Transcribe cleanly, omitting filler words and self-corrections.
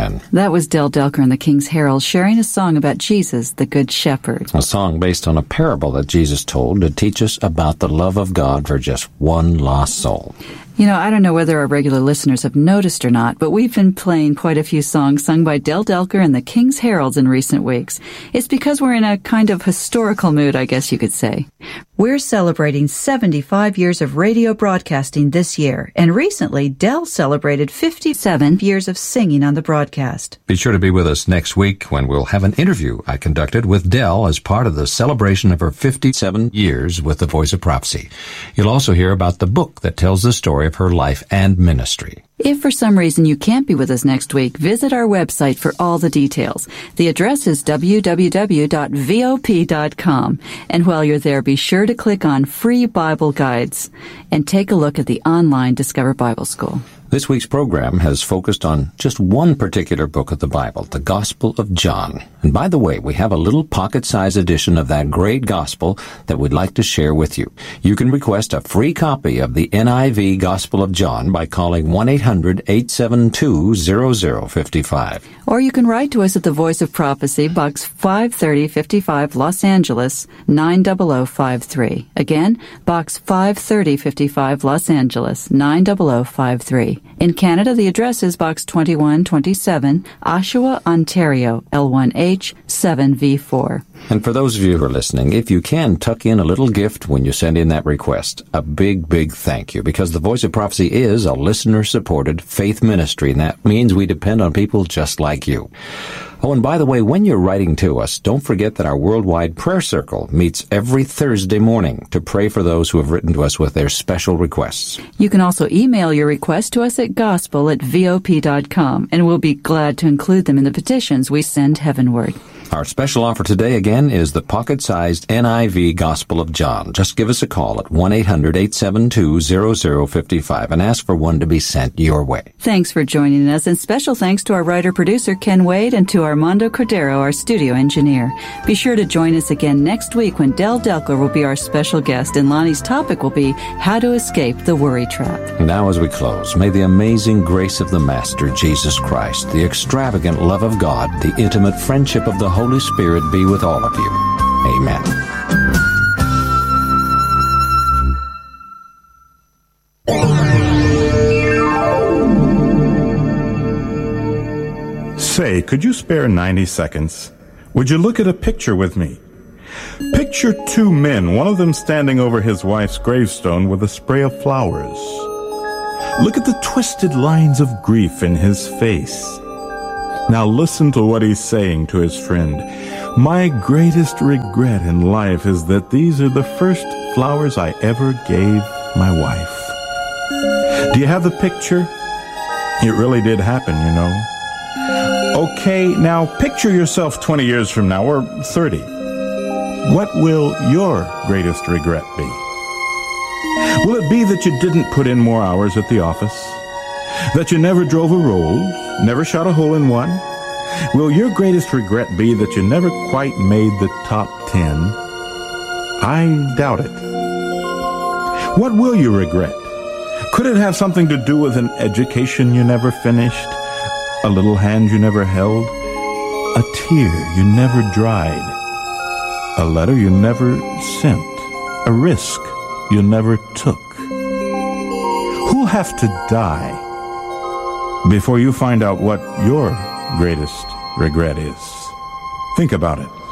Amen. That was Del Delker and the King's Herald sharing a song about Jesus, the Good Shepherd. A song based on a parable that Jesus told to teach us about the love of God for just one lost soul. You know, I don't know whether our regular listeners have noticed or not, but we've been playing quite a few songs sung by Del Delker and the King's Heralds in recent weeks. It's because we're in a kind of historical mood, I guess you could say. We're celebrating 75 years of radio broadcasting this year, and recently Del celebrated 57 years of singing on the broadcast. Be sure to be with us next week when we'll have an interview I conducted with Del as part of the celebration of her 57 years with the Voice of Prophecy. You'll also hear about the book that tells the story of her life and ministry. If for some reason you can't be with us next week, visit our website for all the details. The address is www.vop.com. And while you're there, be sure to click on Free Bible Guides and take a look at the online Discover Bible School. This week's program has focused on just one particular book of the Bible, the Gospel of John. And by the way, we have a little pocket-sized edition of that great gospel that we'd like to share with you. You can request a free copy of the NIV Gospel of John by calling 1-800-872-0055. Or you can write to us at the Voice of Prophecy, Box 53055, Los Angeles, 90053. Again, Box 53055, Los Angeles, 90053. In Canada, the address is Box 2127, Oshawa, Ontario, L1H 7V4. And for those of you who are listening, if you can tuck in a little gift when you send in that request, a big, big thank you, because the Voice of Prophecy is a listener-supported faith ministry, and that means we depend on people just like you. Oh, and by the way, when you're writing to us, don't forget that our worldwide prayer circle meets every Thursday morning to pray for those who have written to us with their special requests. You can also email your request to us at gospel@vop.com, and we'll be glad to include them in the petitions we send heavenward. Our special offer today, again, is the pocket-sized NIV Gospel of John. Just give us a call at 1-800-872-0055 and ask for one to be sent your way. Thanks for joining us, and special thanks to our writer-producer Ken Wade and to Armando Cordero, our studio engineer. Be sure to join us again next week when Del Delker will be our special guest, and Lonnie's topic will be How to Escape the Worry Trap. Now as we close, may the amazing grace of the Master, Jesus Christ, the extravagant love of God, the intimate friendship of the Holy Spirit be with all of you. Amen. Say, could you spare 90 seconds? Would you look at a picture with me? Picture two men, one of them standing over his wife's gravestone with a spray of flowers. Look at the twisted lines of grief in his face. Now listen to what he's saying to his friend. My greatest regret in life is that these are the first flowers I ever gave my wife. Do you have the picture? It really did happen, you know. Okay, now picture yourself 20 years from now, or 30. What will your greatest regret be? Will it be that you didn't put in more hours at the office? That you never drove a Rolls, never shot a hole-in-one? Will your greatest regret be that you never quite made the top 10? I doubt it. What will you regret? Could it have something to do with an education you never finished? A little hand you never held? A tear you never dried? A letter you never sent? A risk you never took? Who'll have to die before you find out what your greatest regret is? Think about it.